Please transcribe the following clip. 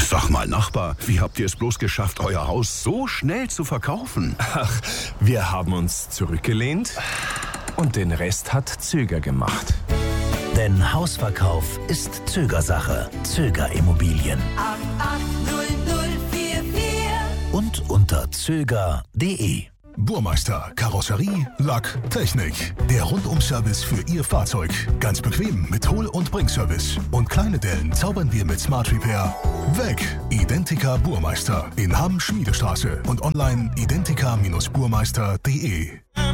Sag mal, Nachbar, wie habt ihr es bloß geschafft, euer Haus so schnell zu verkaufen? Ach, wir haben uns zurückgelehnt und den Rest hat Zöger gemacht. Denn Hausverkauf ist Zögersache. Zöger Immobilien. 880044. Und unter zöger.de. Burmeister, Karosserie, Lack, Technik. Der Rundum-Service für Ihr Fahrzeug. Ganz bequem mit Hol- und Bringservice. Und kleine Dellen zaubern wir mit Smart Repair weg. Identica Burmeister in Hamm Schmiedestraße und online identica-burmeister.de.